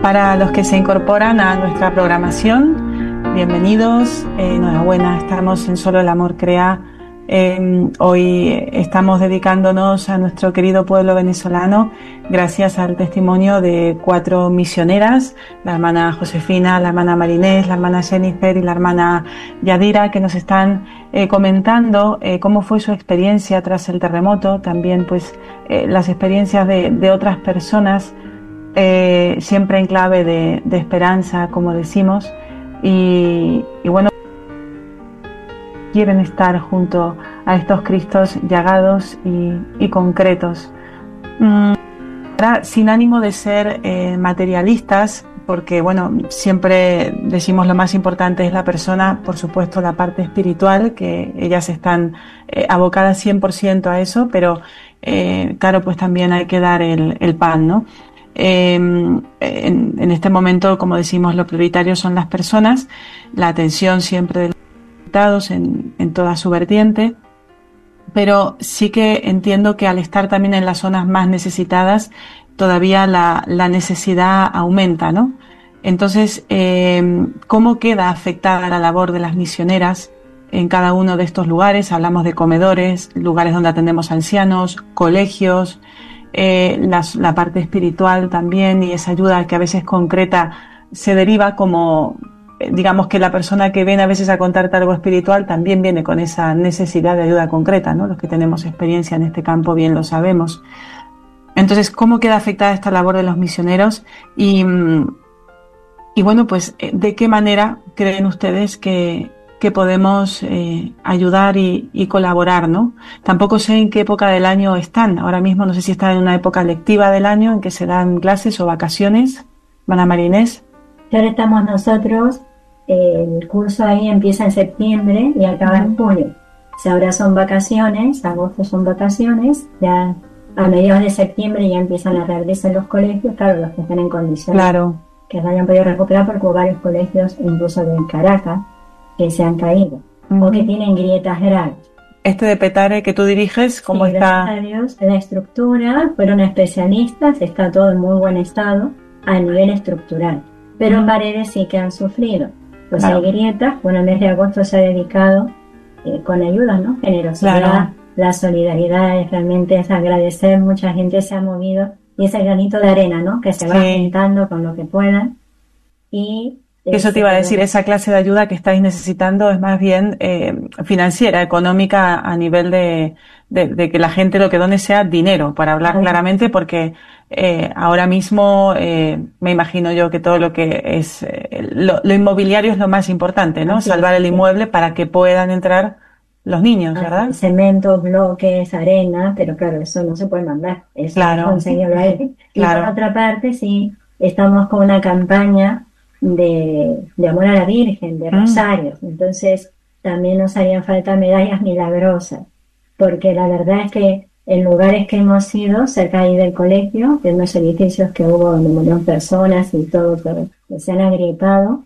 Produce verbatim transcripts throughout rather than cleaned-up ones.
Para los que se incorporan a nuestra programación, bienvenidos, eh, enhorabuena, estamos en Solo el Amor Crea. Eh, hoy estamos dedicándonos a nuestro querido pueblo venezolano gracias al testimonio de cuatro misioneras, la hermana Josefina, la hermana Marinés, la hermana Jennifer y la hermana Yadira, que nos están eh, comentando eh, cómo fue su experiencia tras el terremoto, también pues eh, las experiencias de, de otras personas, eh, siempre en clave de, de esperanza, como decimos, y, y bueno, quieren estar junto a estos Cristos llagados y, y concretos. Mm, sin ánimo de ser eh, materialistas, porque bueno, siempre decimos lo más importante es la persona, por supuesto la parte espiritual, que ellas están eh, abocadas cien por ciento a eso, pero eh, claro, pues también hay que dar el, el pan, ¿no? Eh, en, en este momento, como decimos, lo prioritario son las personas, la atención siempre de En, en toda su vertiente, pero sí que entiendo que al estar también en las zonas más necesitadas todavía la, la necesidad aumenta, ¿no? Entonces, eh, ¿cómo queda afectada la labor de las misioneras en cada uno de estos lugares? Hablamos de comedores, lugares donde atendemos ancianos, colegios, eh, las, la parte espiritual también, y esa ayuda que a veces concreta se deriva como, digamos que la persona que viene a veces a contarte algo espiritual también viene con esa necesidad de ayuda concreta, ¿no? Los que tenemos experiencia en este campo bien lo sabemos. Entonces, ¿cómo queda afectada esta labor de los misioneros? Y, y bueno, pues, ¿de qué manera creen ustedes que, que podemos eh, ayudar y, y colaborar, ¿no? Tampoco sé en qué época del año están. Ahora mismo no sé si están en una época lectiva del año en que se dan clases o vacaciones. ¿Mana Marinés? Ahora estamos nosotros, eh, el curso ahí empieza en septiembre y acaba en julio. O sea, ahora son vacaciones, agosto son vacaciones, ya a mediados de septiembre ya empiezan a regresar los colegios, claro, los que están en condiciones, claro, que se hayan podido recuperar, porque hubo varios colegios, incluso de Caracas, que se han caído, uh-huh. o que tienen grietas graves. Este de Petare que tú diriges, ¿cómo sí, está? Gracias a Dios, la estructura, fueron especialistas, está todo en muy buen estado a nivel estructural. Pero en paredes sí que han sufrido. Pues claro. Hay grietas. Bueno, el mes de agosto se ha dedicado eh, con ayudas, ¿no? Generosidad, claro. La solidaridad, es realmente es agradecer. Mucha gente se ha movido y ese granito de arena, ¿no? Que se sí. va juntando con lo que puedan. Y eso te iba a decir, esa clase de ayuda que estáis necesitando es más bien eh, financiera, económica, a nivel de, de, de que la gente lo que done sea dinero, para hablar claramente, porque eh, ahora mismo eh, me imagino yo que todo lo que es eh, lo, lo inmobiliario es lo más importante, ¿no? Así Salvar es, el inmueble sí. para que puedan entrar los niños, ¿verdad? Cemento, bloques, arena, pero claro, eso no se puede mandar, eso claro. conseguirlo ahí. Y claro. por otra parte, sí, estamos con una campaña de, de amor a la Virgen, de rosarios, mm. entonces también nos harían falta medallas milagrosas, porque la verdad es que en lugares que hemos ido, cerca ahí del colegio, de unos edificios que hubo donde murieron personas y todo, que se han agrietado,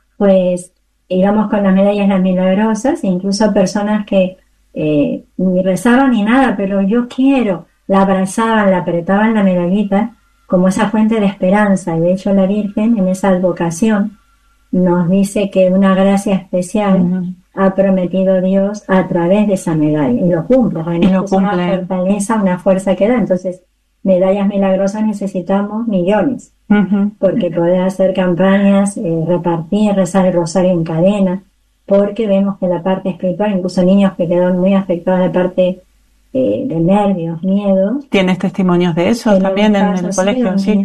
pues íbamos con las medallas las milagrosas, e incluso personas que eh, ni rezaban ni nada, pero yo quiero, la abrazaban, la apretaban la medallita, como esa fuente de esperanza. Y de hecho la Virgen en esa advocación nos dice que una gracia especial uh-huh. ha prometido Dios a través de esa medalla, y lo cumple, y lo es cumple. Una fortaleza, una fuerza que da. Entonces, medallas milagrosas necesitamos millones, uh-huh. porque poder hacer campañas, eh, repartir, rezar el rosario en cadena, porque vemos que la parte espiritual, incluso niños que quedan muy afectados de la parte Eh, de nervios, miedos. ¿Tienes testimonios de eso también en el colegio? Sí.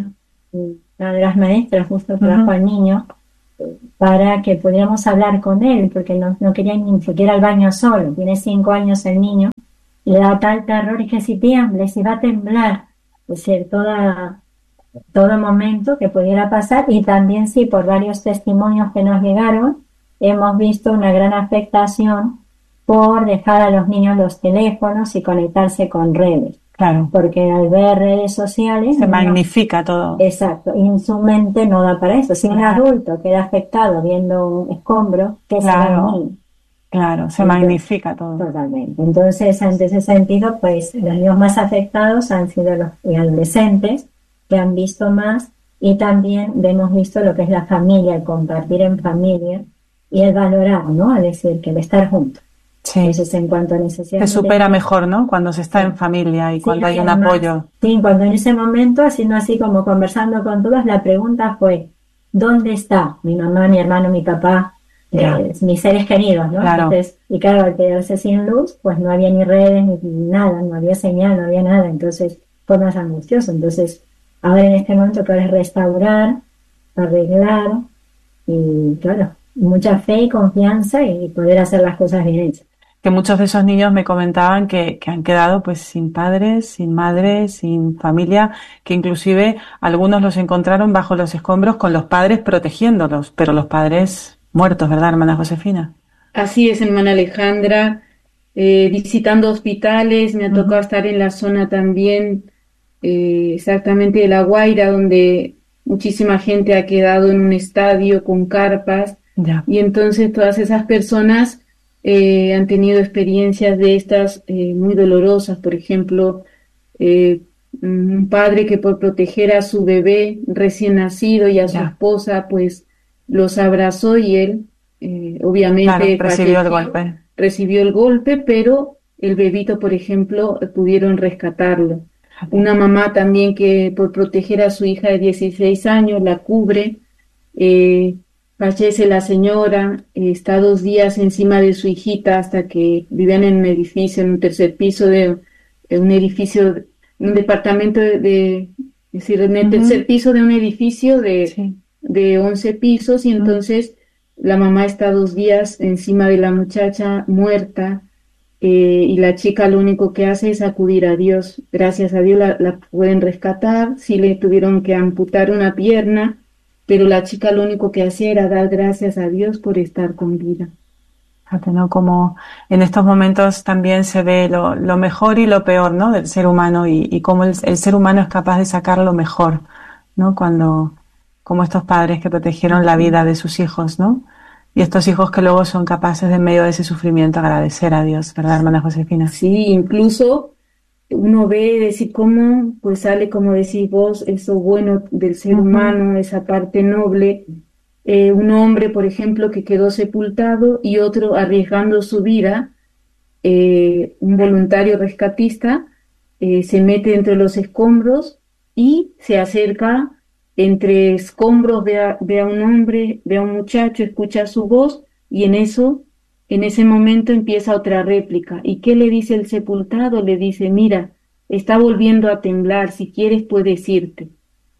Una de las maestras justo trajo uh-huh. al niño eh, para que pudiéramos hablar con él, porque no, no quería ni siquiera al baño solo. Tiene cinco años el niño, y le da tal terror, y que si tiembla, si va a temblar, es decir, toda, todo momento que pudiera pasar. Y también sí, por varios testimonios que nos llegaron, hemos visto una gran afectación por dejar a los niños los teléfonos y conectarse con redes. Claro. Porque al ver redes sociales... Se no, magnifica todo. Exacto. Y su mente no da para eso. Si claro. un adulto queda afectado viendo un escombro, ¿qué claro. será un niño? Claro, se Entonces, magnifica todo. Totalmente. Entonces, ante ese sentido, pues los niños más afectados han sido los adolescentes, que han visto más Y también hemos visto lo que es la familia, el compartir en familia y el valorar, ¿no? Es decir, que el estar juntos. Sí. Entonces, en cuanto a necesidades... Se supera mejor, ¿no? Cuando se está sí. en familia y sí, cuando hay un además, apoyo. Sí, cuando en ese momento, haciendo así como conversando con todos, la pregunta fue, ¿dónde está mi mamá, mi hermano, mi papá, eh, mis seres queridos, ¿no? Claro. Entonces, y claro, al quedarse sin luz, pues no había ni redes, ni nada, no había señal, no había nada, entonces fue más angustioso. Entonces, ahora en este momento que es restaurar, arreglar, y claro, mucha fe y confianza y poder hacer las cosas bien hechas. Que muchos de esos niños me comentaban que, que han quedado pues sin padres, sin madres, sin familia, que inclusive algunos los encontraron bajo los escombros con los padres protegiéndolos, pero los padres muertos, ¿verdad, hermana Josefina? Así es, hermana Alejandra, eh, visitando hospitales, me ha tocado uh-huh. estar en la zona también eh, exactamente de La Guaira, donde muchísima gente ha quedado en un estadio con carpas, ya. Y entonces todas esas personas Eh, han tenido experiencias de estas eh, muy dolorosas. Por ejemplo, eh, un padre que por proteger a su bebé recién nacido y a ya. su esposa, pues los abrazó y él eh, obviamente claro, recibió el golpe. Recibió el golpe, pero el bebito, por ejemplo, pudieron rescatarlo. Okay. Una mamá también que por proteger a su hija de dieciséis años la cubre, eh, fallece la señora, eh, está dos días encima de su hijita hasta que vivían en un edificio, en un tercer piso de, de un edificio, un departamento de, de es decir, en el uh-huh. tercer piso de un edificio de, sí. de once pisos, y entonces uh-huh. la mamá está dos días encima de la muchacha muerta, eh, y la chica lo único que hace es acudir a Dios. Gracias a Dios la, la pueden rescatar, sí le tuvieron que amputar una pierna, pero la chica lo único que hacía era dar gracias a Dios por estar con vida. Fíjate, ¿no? Como en estos momentos también se ve lo, lo mejor y lo peor, ¿no? Del ser humano, y, y cómo el, el ser humano es capaz de sacar lo mejor, ¿no? Cuando, como estos padres que protegieron la vida de sus hijos, ¿no? Y estos hijos que luego son capaces de, en medio de ese sufrimiento, agradecer a Dios, ¿verdad, hermana Josefina? Sí, incluso uno ve, decir, cómo pues sale, como decís vos, eso bueno del ser uh-huh. humano, esa parte noble. Eh, un hombre, por ejemplo, que quedó sepultado y otro arriesgando su vida, eh, un voluntario rescatista, eh, se mete entre los escombros y se acerca entre escombros, ve a, ve a un hombre, ve a un muchacho, escucha su voz, y en eso En ese momento empieza otra réplica. ¿Y qué le dice el sepultado? Le dice, mira, está volviendo a temblar, si quieres puedes irte.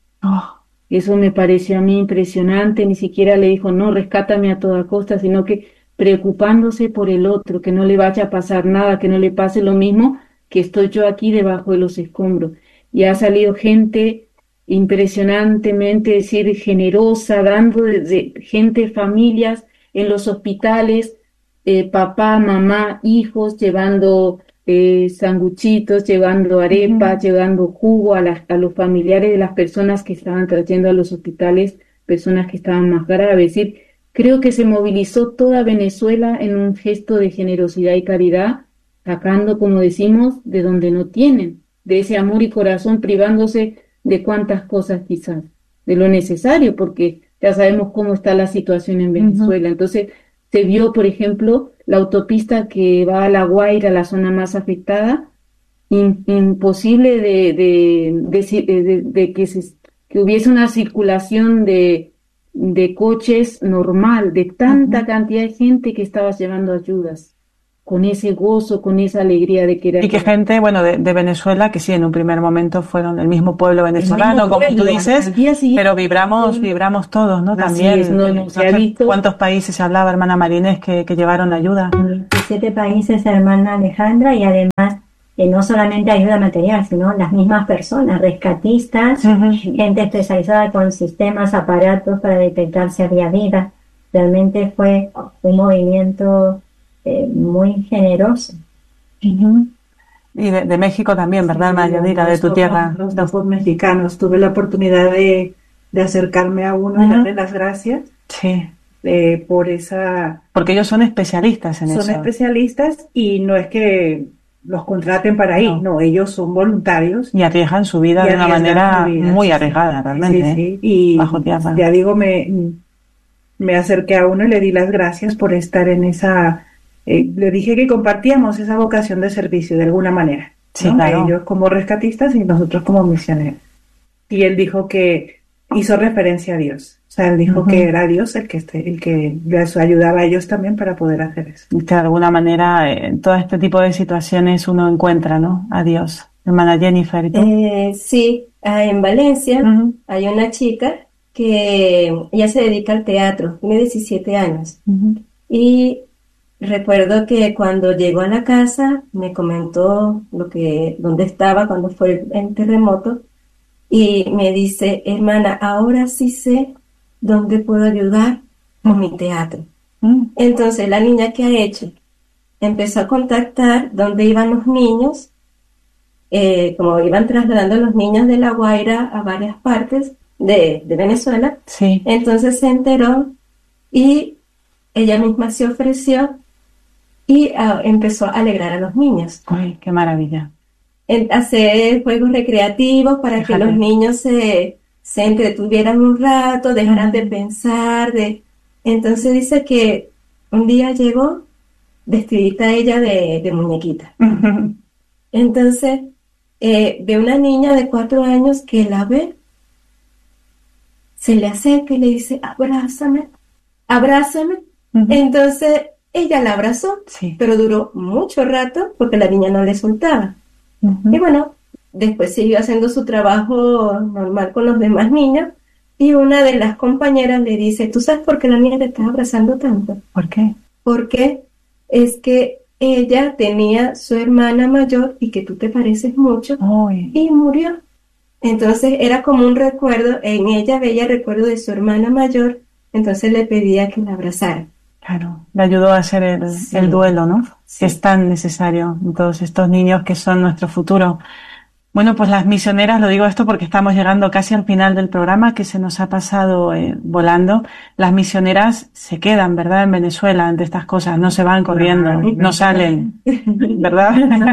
Oh. Eso me pareció a mí impresionante. Ni siquiera le dijo, no, rescátame a toda costa, sino que preocupándose por el otro, que no le vaya a pasar nada, que no le pase lo mismo que estoy yo aquí debajo de los escombros. Y ha salido gente impresionantemente, es decir, generosa, dando desde gente, familias en los hospitales, Eh, papá, mamá, hijos, llevando eh, sanguchitos, llevando arepas, uh-huh. llevando jugo a, las, a los familiares de las personas que estaban trayendo a los hospitales, personas que estaban más graves. Es decir, creo que se movilizó toda Venezuela en un gesto de generosidad y caridad, sacando, como decimos, de donde no tienen, de ese amor y corazón, privándose de cuantas cosas quizás, de lo necesario, porque ya sabemos cómo está la situación en Venezuela. Uh-huh. Entonces, se vio, por ejemplo, la autopista que va a La Guaira, la zona más afectada, in, imposible de, de, de, de, de que, se, que hubiese una circulación de, de coches normal, de tanta uh-huh. cantidad de gente que estaba llevando ayudas, con ese gozo, con esa alegría de querer. Y que gente, bueno, de, de Venezuela, que sí, en un primer momento fueron el mismo pueblo venezolano, mismo pueblo, como tú dices, pero vibramos, vibramos todos, ¿no? También, es, no, no, se ha visto. ¿Cuántos países se hablaba, hermana Marinés, que, que llevaron ayuda? veintisiete países, hermana Alejandra, y además, eh, no solamente ayuda material, sino las mismas personas, rescatistas, uh-huh. gente especializada con sistemas, aparatos para detectar si había vida. Realmente fue un movimiento Eh, muy generoso. Uh-huh. Y de, de México también, ¿verdad, sí, Mayadira? De tu tierra. Los dos mexicanos. Tuve la oportunidad de, de acercarme a uno uh-huh. y darle las gracias. Sí. Eh, por esa... Porque ellos son especialistas en son eso. Son especialistas, y no es que los contraten para ir, no, no ellos son voluntarios. Y arriesgan su vida de una manera vida, muy arriesgada, realmente. Sí, sí. Y bajo tierra. Ya digo, me, me acerqué a uno y le di las gracias por estar en esa... Eh, le dije que compartíamos esa vocación de servicio de alguna manera. Sí, ¿no? claro. Ellos como rescatistas y nosotros como misioneros. Y él dijo que hizo referencia a Dios. O sea, él dijo uh-huh. que era Dios el que, este, el que les ayudaba a ellos también para poder hacer eso. Que de alguna manera en todo este tipo de situaciones uno encuentra, ¿no? A Dios. Hermana Jennifer, ¿y tú? Eh, sí, en Valencia uh-huh. hay una chica que ella se dedica al teatro, tiene diecisiete años. Uh-huh. Y recuerdo que cuando llegó a la casa me comentó lo que, dónde estaba cuando fue el terremoto y me dice, hermana, ahora sí sé dónde puedo ayudar con mi teatro. Mm. Entonces la niña, ¿qué ha hecho? Empezó a contactar dónde iban los niños, eh, como iban trasladando los niños de La Guaira a varias partes de, de Venezuela. Sí. Entonces se enteró y ella misma se ofreció y uh, empezó a alegrar a los niños. ¡Ay, qué maravilla! En hacer juegos recreativos para Fíjate. que los niños se, se entretuvieran un rato, dejaran uh-huh. de pensar. De... Entonces dice que un día llegó vestidita ella de, de muñequita. Uh-huh. Entonces eh, ve una niña de cuatro años que la ve, se le acerca y le dice, abrázame, abrázame. Uh-huh. Entonces ella la abrazó, sí. pero duró mucho rato porque la niña no le soltaba. Uh-huh. Y bueno, después siguió haciendo su trabajo normal con los demás niños y una de las compañeras le dice, ¿tú sabes por qué la niña te está abrazando tanto? ¿Por qué? Porque es que ella tenía su hermana mayor y que tú te pareces mucho Uy. y murió. Entonces era como un recuerdo, en ella veía recuerdo de su hermana mayor, entonces le pedía que la abrazara. Claro, le ayudó a hacer el, sí. el duelo, ¿no? Sí. Que es tan necesario en todos estos niños que son nuestro futuro. Bueno, pues las misioneras, lo digo esto porque estamos llegando casi al final del programa, que se nos ha pasado eh, volando. Las misioneras se quedan, ¿verdad?, en Venezuela ante estas cosas, no se van corriendo, no, no salen, ¿verdad?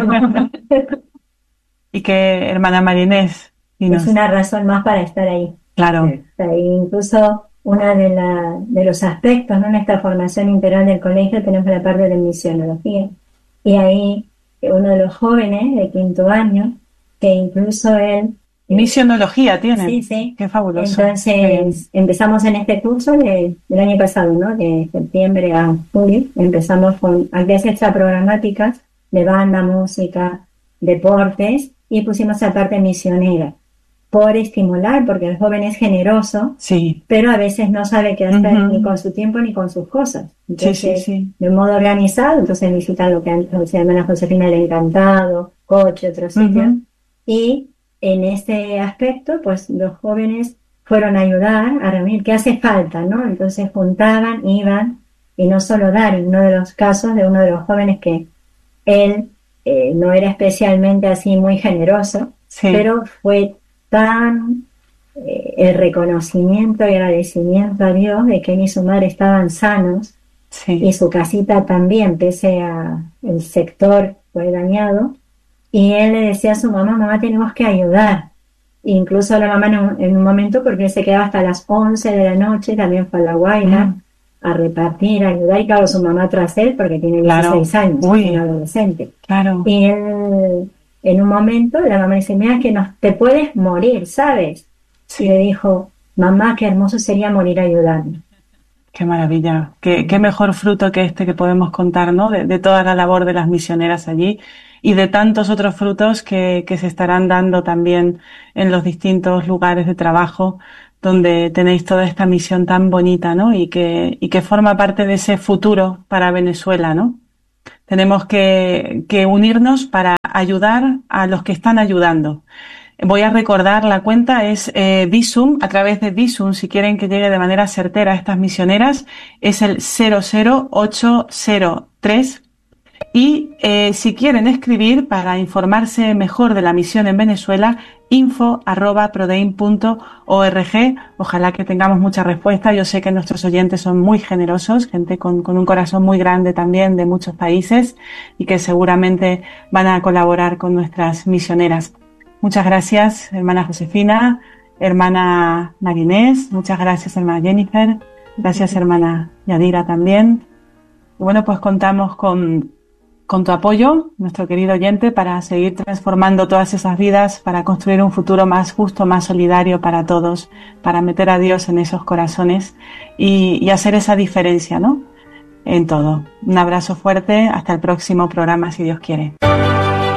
Y que, hermana María Inés... Es una razón más para estar ahí. Claro. Estar ahí. Incluso uno de, la, de los aspectos, ¿no?, en esta formación integral del colegio tenemos la parte de misionología. Y ahí uno de los jóvenes de quinto año, que incluso él... Misionología tiene. Sí, sí. Qué fabuloso. Entonces empezamos en este curso de, del año pasado, ¿no?, de septiembre a julio. Empezamos con actividades extraprogramáticas de banda, música, deportes, y pusimos la parte misionera por estimular, porque el joven es generoso, sí. pero a veces no sabe qué hacer uh-huh. ni con su tiempo ni con sus cosas. Entonces, sí, sí, sí. de un modo organizado, entonces visitan lo que antes se llama la Josefina del Encantado, Coche, otros sitios. Uh-huh. Y en este aspecto, pues los jóvenes fueron a ayudar a reunir qué hace falta, ¿no? Entonces juntaban, iban, y no solo dar. En uno de los casos de uno de los jóvenes que él eh, no era especialmente así muy generoso, sí. pero fue tan eh, el reconocimiento y agradecimiento a Dios de que él y su madre estaban sanos, sí. y su casita también, pese a el sector fue dañado, y él le decía a su mamá, mamá, tenemos que ayudar. Incluso a la mamá en un, en un momento, porque él se quedaba hasta las once de la noche, también fue a La Guaira, mm. a repartir, a ayudar, y claro, su mamá tras él, porque tiene dieciséis claro. años, Uy. un adolescente. Claro. Y él, en un momento, la mamá dice, mira que no, te puedes morir, ¿sabes? Sí. Y le dijo, mamá, qué hermoso sería morir ayudando. Qué maravilla, qué, qué mejor fruto que este que podemos contar, ¿no? De, de toda la labor de las misioneras allí y de tantos otros frutos que, que se estarán dando también en los distintos lugares de trabajo donde tenéis toda esta misión tan bonita, ¿no? Y que, y que forma parte de ese futuro para Venezuela, ¿no? Tenemos que, que unirnos para ayudar a los que están ayudando. Voy a recordar, la cuenta es eh, Visum, a través de Visum, si quieren que llegue de manera certera a estas misioneras, es el cero cero ocho cero tres. Y eh, si quieren escribir para informarse mejor de la misión en Venezuela, info arroba prodein punto org. Ojalá que tengamos mucha respuesta. Yo sé que nuestros oyentes son muy generosos, gente con, con un corazón muy grande también de muchos países y que seguramente van a colaborar con nuestras misioneras. Muchas gracias, hermana Josefina, hermana Marinés, muchas gracias, hermana Jennifer, gracias, hermana Yadira también. Y bueno, pues contamos con con tu apoyo, nuestro querido oyente, para seguir transformando todas esas vidas, para construir un futuro más justo, más solidario para todos, para meter a Dios en esos corazones y, y hacer esa diferencia, ¿no? En todo. Un abrazo fuerte, hasta el próximo programa, si Dios quiere.